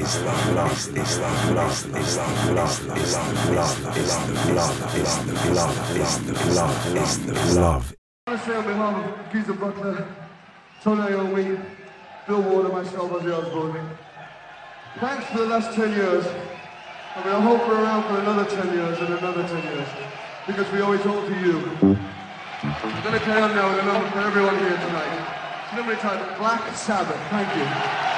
love. I want to say on behalf of Geezer Butler, Tony Iommi, Bill Ward and myself, Ozzy Osbourne, thanks for the last 10 years, and we'll hope we're around for another 10 years and another 10 years, because we owe it all to you. I'm going to carry on now with a number for everyone here tonight. It's a number entitled Black Sabbath. Thank you.